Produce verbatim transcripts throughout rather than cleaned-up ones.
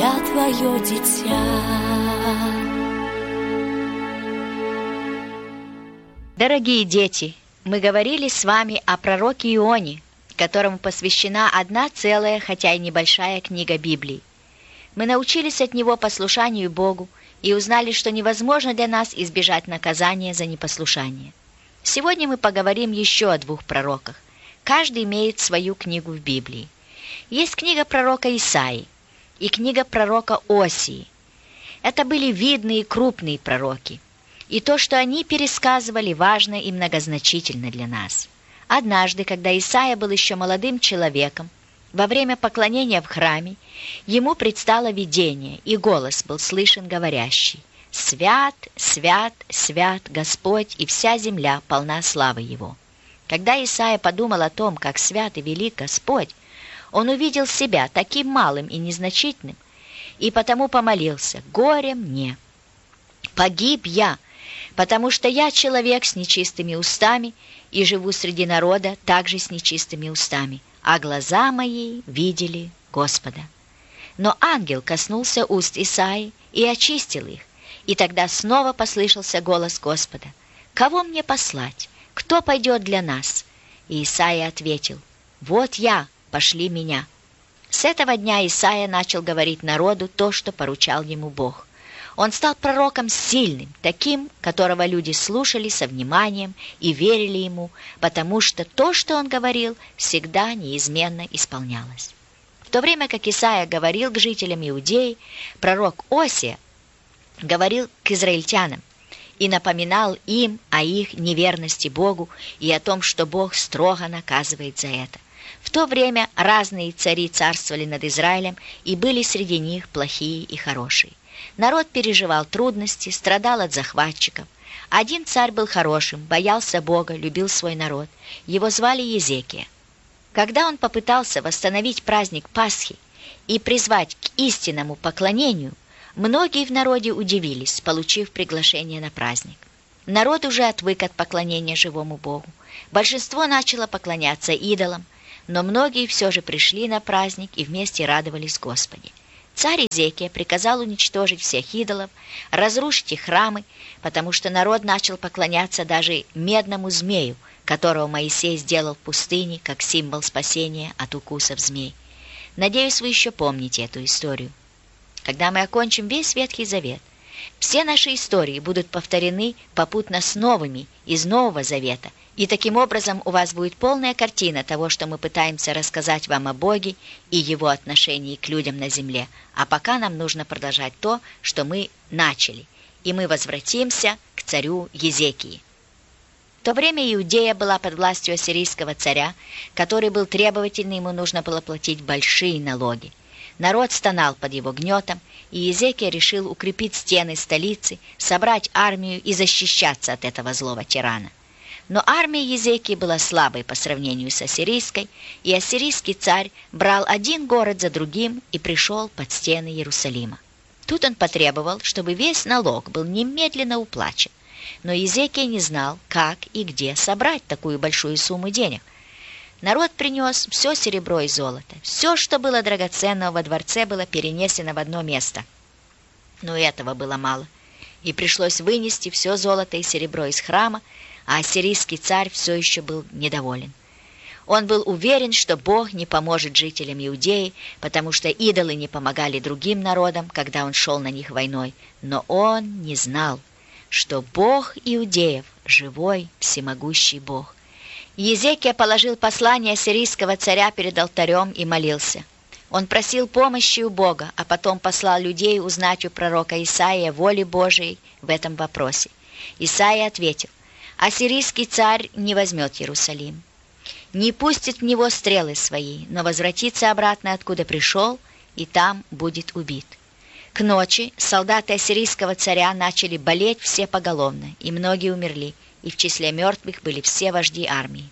я твое дитя. Дорогие дети, мы говорили с вами о пророке Ионе, которому посвящена одна целая, хотя и небольшая книга Библии. Мы научились от него послушанию Богу и узнали, что невозможно для нас избежать наказания за непослушание. Сегодня мы поговорим еще о двух пророках. Каждый имеет свою книгу в Библии. Есть книга пророка Исаии и книга пророка Осии. Это были видные и крупные пророки. И то, что они пересказывали, важно и многозначительно для нас. Однажды, когда Исаия был еще молодым человеком, во время поклонения в храме, ему предстало видение, и голос был слышен говорящий: «Свят, свят, свят Господь, и вся земля полна славы Его». Когда Исаия подумал о том, как свят и велик Господь, он увидел себя таким малым и незначительным, и потому помолился: «Горе мне! Погиб я, потому что я человек с нечистыми устами и живу среди народа также с нечистыми устами, а глаза мои видели Господа». Но ангел коснулся уст Исаии и очистил их, и тогда снова послышался голос Господа: «Кого мне послать? Кто пойдет для нас?» И Исаия ответил: «Вот я, пошли меня». С этого дня Исаия начал говорить народу то, что поручал ему Бог. Он стал пророком сильным, таким, которого люди слушали со вниманием и верили ему, потому что то, что он говорил, всегда неизменно исполнялось. В то время как Исаия говорил к жителям Иудеи, пророк Осия говорил к израильтянам и напоминал им о их неверности Богу и о том, что Бог строго наказывает за это. В то время разные цари царствовали над Израилем, и были среди них плохие и хорошие. Народ переживал трудности, страдал от захватчиков. Один царь был хорошим, боялся Бога, любил свой народ. Его звали Езекия. Когда он попытался восстановить праздник Пасхи и призвать к истинному поклонению, многие в народе удивились, получив приглашение на праздник. Народ уже отвык от поклонения живому Богу. Большинство начало поклоняться идолам, но многие все же пришли на праздник и вместе радовались Господе. Царь Езекия приказал уничтожить всех идолов, разрушить их храмы, потому что народ начал поклоняться даже медному змею, которого Моисей сделал в пустыне как символ спасения от укусов змей. Надеюсь, вы еще помните эту историю. Когда мы окончим весь Ветхий Завет, все наши истории будут повторены попутно с новыми из Нового Завета, и таким образом у вас будет полная картина того, что мы пытаемся рассказать вам о Боге и Его отношении к людям на земле. А пока нам нужно продолжать то, что мы начали, и мы возвратимся к царю Езекии. В то время Иудея была под властью ассирийского царя, который был требовательный, ему нужно было платить большие налоги. Народ стонал под его гнетом, и Езекия решил укрепить стены столицы, собрать армию и защищаться от этого злого тирана. Но армия Езекии была слабой по сравнению с ассирийской, и ассирийский царь брал один город за другим и пришел под стены Иерусалима. Тут он потребовал, чтобы весь налог был немедленно уплачен, но Езекия не знал, как и где собрать такую большую сумму денег. Народ принес все серебро и золото, все, что было драгоценного во дворце, было перенесено в одно место. Но этого было мало, и пришлось вынести все золото и серебро из храма, а ассирийский царь все еще был недоволен. Он был уверен, что Бог не поможет жителям Иудеи, потому что идолы не помогали другим народам, когда он шел на них войной. Но он не знал, что Бог иудеев – живой, всемогущий Бог. Езекия положил послание ассирийского царя перед алтарем и молился. Он просил помощи у Бога, а потом послал людей узнать у пророка Исаии воли Божией в этом вопросе. Исаия ответил: «Ассирийский царь не возьмет Иерусалим, не пустит в него стрелы свои, но возвратится обратно, откуда пришел, и там будет убит». К ночи солдаты ассирийского царя начали болеть все поголовно, и многие умерли, и в числе мертвых были все вожди армии.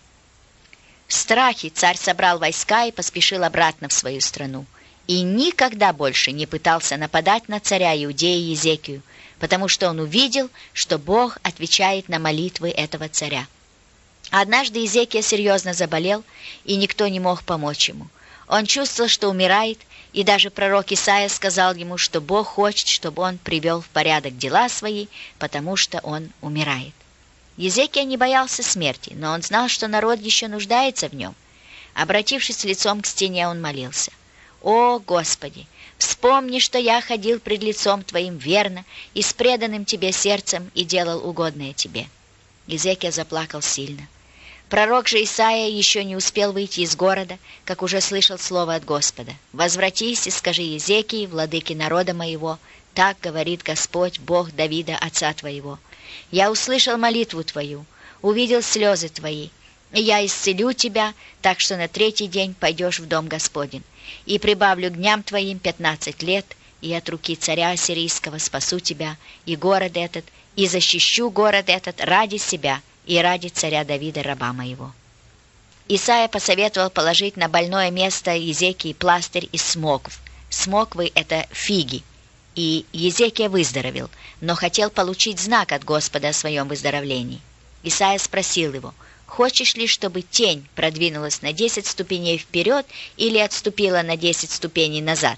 В страхе царь собрал войска и поспешил обратно в свою страну, и никогда больше не пытался нападать на царя Иудеи Езекию, потому что он увидел, что Бог отвечает на молитвы этого царя. Однажды Езекия серьезно заболел, и никто не мог помочь ему. Он чувствовал, что умирает, И даже пророк Исаия сказал ему, что Бог хочет, чтобы он привел в порядок дела свои, потому что он умирает. Езекия не боялся смерти, но он знал, что народ еще нуждается в нем. Обратившись лицом к стене, он молился: «О, Господи, вспомни, что я ходил пред лицом Твоим верно и с преданным Тебе сердцем и делал угодное Тебе». Езекия заплакал сильно. Пророк же Исаия еще не успел выйти из города, как уже слышал слово от Господа: «Возвратись и скажи Езекии, владыке народа моего, так говорит Господь, Бог Давида, отца твоего: я услышал молитву твою, увидел слезы твои, и я исцелю тебя, так что на третий день пойдешь в дом Господень, и прибавлю к дням твоим пятнадцать лет, и от руки царя ассирийского спасу тебя, и город этот, и защищу город этот ради себя и ради царя Давида, раба моего». Исаия посоветовал положить на больное место Езекии пластырь из смокв. Смоквы — это фиги. И Езекия выздоровел, но хотел получить знак от Господа о своем выздоровлении. Исаия спросил его: «Хочешь ли, чтобы тень продвинулась на десять ступеней вперед или отступила на десять ступеней назад?»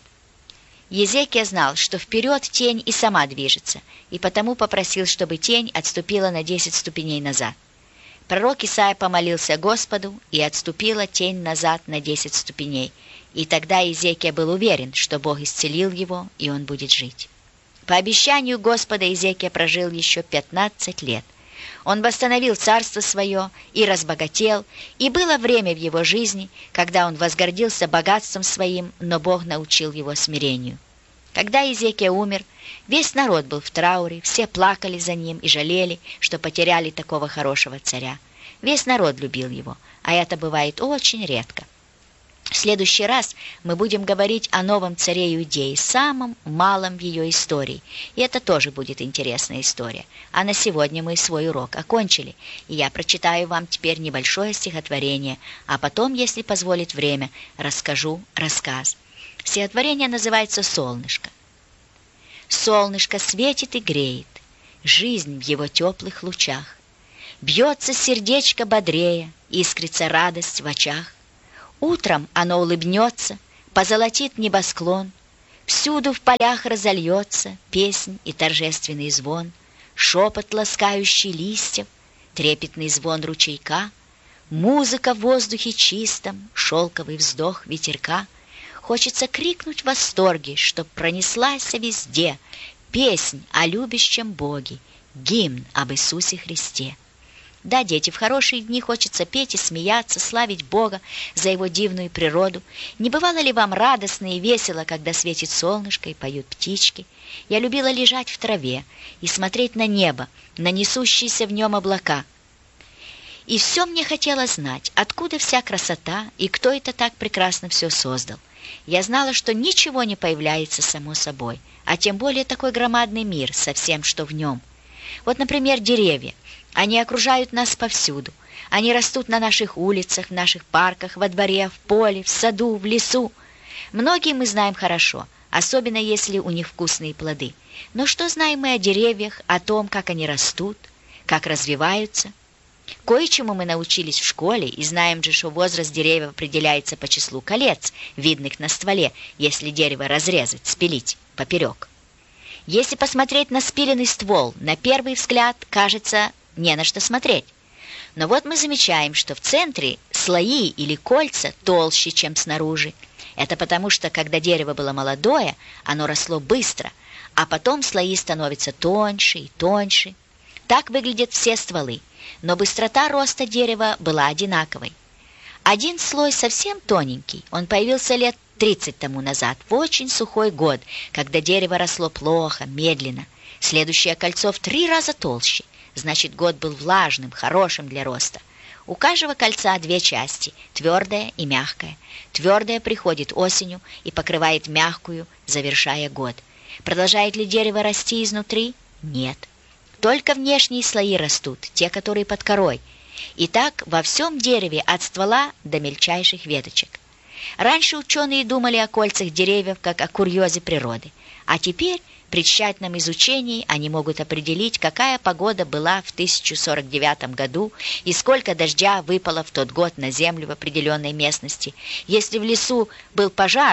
Езекия знал, что вперед тень и сама движется, и потому попросил, чтобы тень отступила на десять ступеней назад. Пророк Исаия помолился Господу, и отступила тень назад на десять ступеней, и тогда Езекия был уверен, что Бог исцелил его, и он будет жить. По обещанию Господа Езекия прожил еще пятнадцать лет. Он восстановил царство свое и разбогател, и было время в его жизни, когда он возгордился богатством своим, но Бог научил его смирению. Когда Езекия умер, весь народ был в трауре, все плакали за ним и жалели, что потеряли такого хорошего царя. Весь народ любил его, а это бывает очень редко. В следующий раз мы будем говорить о новом царе Иудеи, самом малом в ее истории. И это тоже будет интересная история. А на сегодня мы свой урок окончили. И я прочитаю вам теперь небольшое стихотворение, а потом, если позволит время, расскажу рассказ. Стихотворение называется «Солнышко». Солнышко светит и греет, жизнь в его теплых лучах. Бьется сердечко бодрее, искрится радость в очах. Утром оно улыбнется, позолотит небосклон, всюду в полях разольется песнь и торжественный звон, шепот ласкающий листьев, трепетный звон ручейка, музыка в воздухе чистом, шелковый вздох ветерка. Хочется крикнуть в восторге, чтоб пронеслась везде песнь о любящем Боге, гимн об Иисусе Христе. Да, дети, в хорошие дни хочется петь и смеяться, славить Бога за Его дивную природу. Не бывало ли вам радостно и весело, когда светит солнышко и поют птички? Я любила лежать в траве и смотреть на небо, на несущиеся в нем облака. И все мне хотелось знать, откуда вся красота и кто это так прекрасно все создал. Я знала, что ничего не появляется само собой, а тем более такой громадный мир со всем, что в нем. Вот, например, деревья. Они окружают нас повсюду. Они растут на наших улицах, в наших парках, во дворе, в поле, в саду, в лесу. Многие мы знаем хорошо, особенно если у них вкусные плоды. Но что знаем мы о деревьях, о том, как они растут, как развиваются? Кое-чему мы научились в школе и знаем же, что возраст деревьев определяется по числу колец, видных на стволе, если дерево разрезать, спилить поперек. Если посмотреть на спиленный ствол, на первый взгляд кажется не на что смотреть. Но вот мы замечаем, что в центре слои или кольца толще, чем снаружи. Это потому, что когда дерево было молодое, оно росло быстро, а потом слои становятся тоньше и тоньше. Так выглядят все стволы, но быстрота роста дерева была одинаковой. Один слой совсем тоненький, он появился лет тридцать тому назад, в очень сухой год, когда дерево росло плохо, медленно. Следующее кольцо в три раза толще. Значит, год был влажным, хорошим для роста. У каждого кольца две части, твердая и мягкая. Твердая приходит осенью и покрывает мягкую, завершая год. Продолжает ли дерево расти изнутри? Нет. Только внешние слои растут, те, которые под корой. И так во всем дереве от ствола до мельчайших веточек. Раньше ученые думали о кольцах деревьев как о курьезе природы, а теперь при тщательном изучении они могут определить, какая погода была в тысяча сорок девятом году и сколько дождя выпало в тот год на землю в определенной местности. Если в лесу был пожар,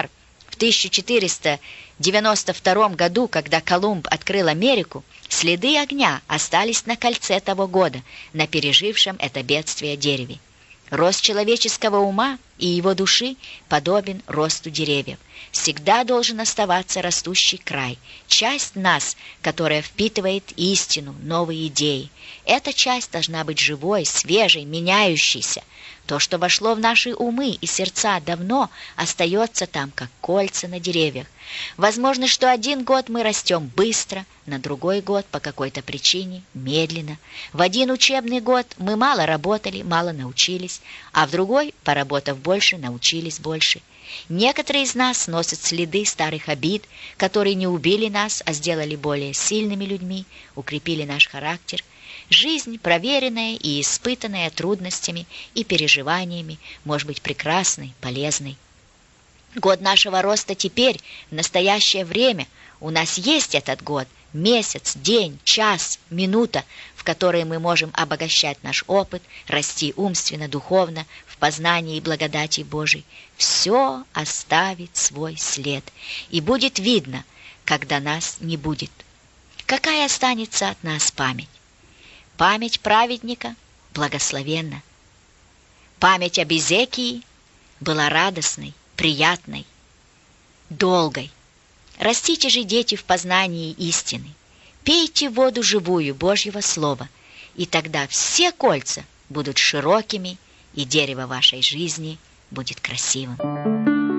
В тысяча четыреста девяносто втором году, когда Колумб открыл Америку, следы огня остались на кольце того года, на пережившем это бедствие дереве. Рост человеческого ума и его души подобен росту деревьев. Всегда должен оставаться растущий край, часть нас, которая впитывает истину, новые идеи. Эта часть должна быть живой, свежей, меняющейся. То, что вошло в наши умы и сердца давно, остается там, как кольца на деревьях. Возможно, что один год мы растем быстро, на другой год по какой-то причине медленно. В один учебный год мы мало работали, мало научились, а в другой, поработав больше, научились больше. Некоторые из нас носят следы старых обид, которые не убили нас, а сделали более сильными людьми, укрепили наш характер. Жизнь, проверенная и испытанная трудностями и переживаниями, может быть прекрасной, полезной. Год нашего роста теперь, в настоящее время. У нас есть этот год, месяц, день, час, минута, в которые мы можем обогащать наш опыт, расти умственно, духовно, в познании и благодати Божией. Все оставит свой след, и будет видно, когда нас не будет. Какая останется от нас память? Память праведника благословенна. Память об Изекии была радостной, приятной, долгой. Растите же, дети, в познании истины. Пейте воду живую Божьего Слова, и тогда все кольца будут широкими, и дерево вашей жизни будет красивым.